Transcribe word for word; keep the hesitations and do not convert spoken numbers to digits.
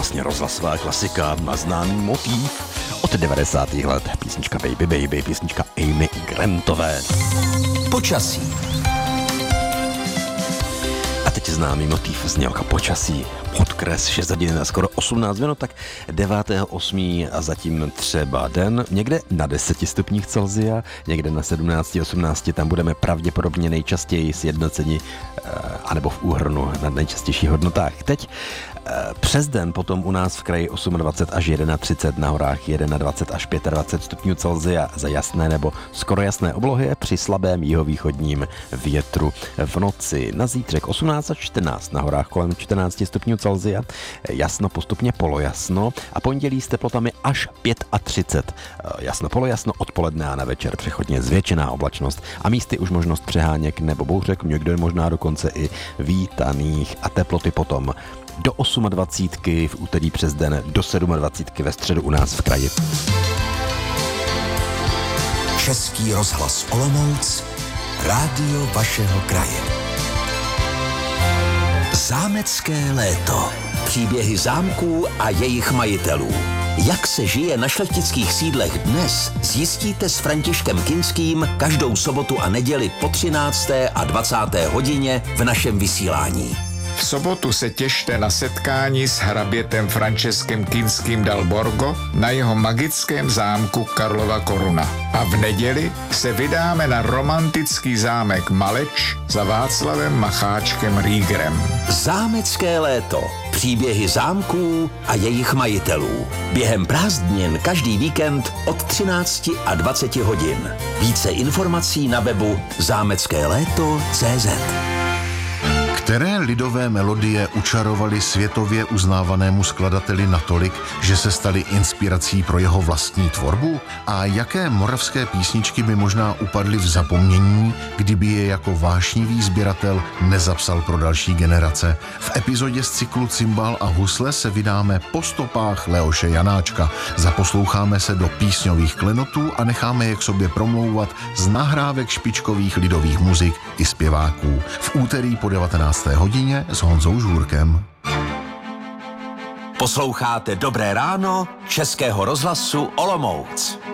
vlastně rozhlasová klasika na známý motiv od devadesátých let. Písnička Baby Baby, písnička Amy Grantové. Počasí. A teď známý motiv znělka počasí. Podkres šest hodin a skoro osmnáct minut, tak devátého osmého a zatím třeba den. Někde na deseti stupních Celsia, někde na sedmnácti, osmnácti, tam budeme pravděpodobně nejčastěji sjednoceni, anebo v úhrnu na nejčastějších hodnotách. Teď přes den potom u nás v kraji dvacet osm až třicet jedna, na horách dvacet jedna až dvacet pět stupňů Celsia za jasné nebo skoro jasné oblohy při slabém jihovýchodním větru. V noci na zítřek osmnáct až čtrnáct, na horách kolem čtrnáct stupňů Celsia, jasno postupně polojasno a pondělí s teplotami až třicet pět. Jasno polojasno, odpoledne a na večer přechodně zvětšená oblačnost a místy už možnost přeháněk nebo bouřek, někde možná dokonce i vítaných a teploty potom do osmadvacítky v úterý přes den, do sedmadvacítky ve středu u nás v kraji. Český rozhlas Olomouc, rádio vašeho kraje. Zámecké léto. Příběhy zámků a jejich majitelů. Jak se žije na šlechtických sídlech dnes, zjistíte s Františkem Kinským každou sobotu a neděli po třinácté a dvacáté hodině v našem vysílání. V sobotu se těšte na setkání s hrabětem Františkem Kinským dal Borgo na jeho magickém zámku Karlova Koruna. A v neděli se vydáme na romantický zámek Maleč za Václavem Macháčkem Riegerem. Zámecké léto. Příběhy zámků a jejich majitelů. Během prázdnin každý víkend od třinácti a dvaceti hodin. Více informací na webu zámecké léto tečka cé zet. Které lidové melodie učarovaly světově uznávanému skladateli natolik, že se staly inspirací pro jeho vlastní tvorbu? A jaké moravské písničky by možná upadly v zapomnění, kdyby je jako vášnivý sběratel nezapsal pro další generace? V epizodě z cyklu Cimbál a husle se vydáme po stopách Leoše Janáčka. Zaposloucháme se do písňových klenotů a necháme je k sobě promlouvat z nahrávek špičkových lidových muzik i zpěváků. V úterý po devatenácté hodině s Honzou Žůrkem. Posloucháte Dobré ráno Českého rozhlasu Olomouc.